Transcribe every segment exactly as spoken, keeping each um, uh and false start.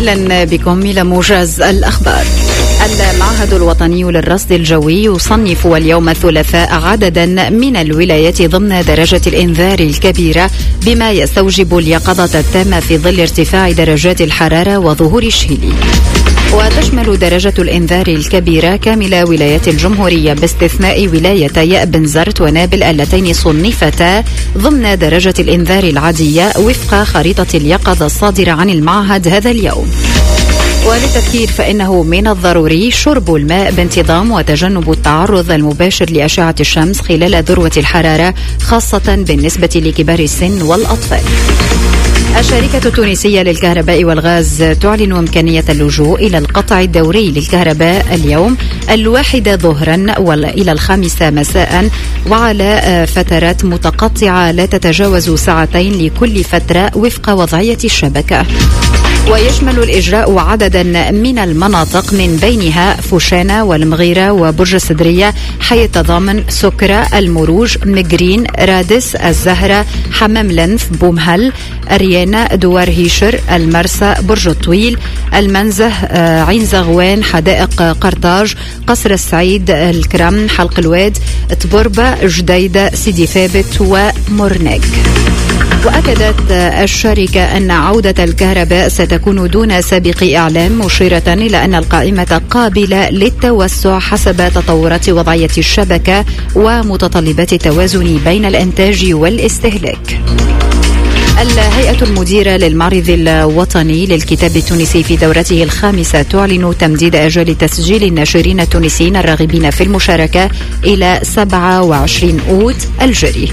أهلا بكم إلى موجز الأخبار. المعهد الوطني للرصد الجوي يصنف اليوم الثلاثاء عددا من الولايات ضمن درجة الإنذار الكبيرة، بما يستوجب اليقظة التامة في ظل ارتفاع درجات الحرارة وظهور الشيل. وتشمل درجة الإنذار الكبيرة كامل ولايات الجمهورية باستثناء ولايتي بنزرت ونابل اللتين صنفتا ضمن درجة الإنذار العادية وفق خريطة اليقظة الصادرة عن المعهد هذا اليوم. وللتذكير فإنه من الضروري شرب الماء بانتظام وتجنب التعرض المباشر لأشعة الشمس خلال ذروة الحرارة، خاصة بالنسبة لكبار السن والأطفال. الشركة التونسية للكهرباء والغاز تعلن إمكانية اللجوء إلى القطع الدوري للكهرباء اليوم الواحدة ظهرا وإلى الخامسة مساء، وعلى فترات متقطعة لا تتجاوز ساعتين لكل فترة وفق وضعية الشبكة. ويشمل الإجراء عددا من المناطق من بينها فوشانة والمغيرة وبرج السدرية، حي التضامن، سكرة، المروج، مقرين، رادس، الزهرة، حمام لنف، بومهل، أريانا، دوار هيشر، المرسى، برج الطويل، المنزه، عين زغوان، حدائق قرطاج، قصر السعيد، الكرم، حلق الواد، تبربة، جديدة، سيدي ثابت ومرناق. وأكدت الشركة أن عودة الكهرباء ستكون دون سابق إعلام، مشيرة إلى أن القائمة قابلة للتوسع حسب تطورات وضعية الشبكة ومتطلبات التوازن بين الإنتاج والاستهلاك. الهيئة المديرة للمعرض الوطني للكتاب التونسي في دورته الخامسة تعلن تمديد أجال تسجيل الناشرين التونسيين الراغبين في المشاركة إلى سبعة وعشرين أوت الجاري.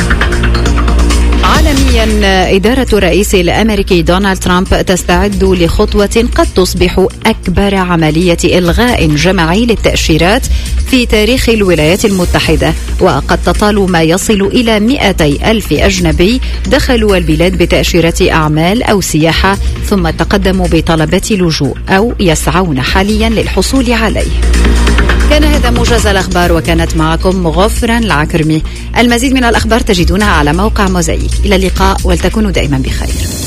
عالميا، إدارة الرئيس الأمريكي دونالد ترامب تستعد لخطوة قد تصبح أكبر عملية إلغاء جماعي للتأشيرات في تاريخ الولايات المتحدة، وقد تطال ما يصل إلى مئتي ألف أجنبي دخلوا البلاد بتأشيرات أعمال أو سياحة ثم تقدموا بطلبات لجوء أو يسعون حاليا للحصول عليه. كان هذا موجز الأخبار، وكانت معكم غفران العكرمي. المزيد من الأخبار تجدونها على موقع موزايك. إلى اللقاء، ولتكونوا دائما بخير.